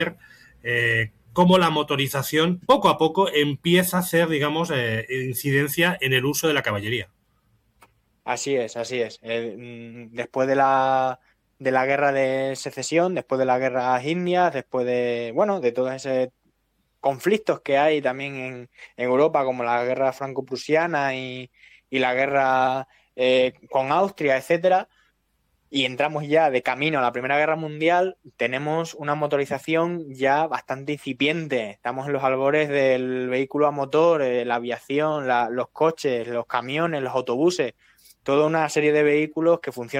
cómo la motorización poco a poco empieza a hacer, digamos, incidencia en el uso de la caballería. Así es, así es. Después de la guerra de secesión, después de la guerra india, después de, bueno, de todos esos conflictos que hay también en Europa, como la guerra franco-prusiana y la guerra con Austria, etcétera, y entramos ya de camino a la Primera Guerra Mundial, tenemos una motorización ya bastante incipiente. Estamos en los albores del vehículo a motor, la aviación, los coches, los camiones, los autobuses, toda una serie de vehículos que funcionan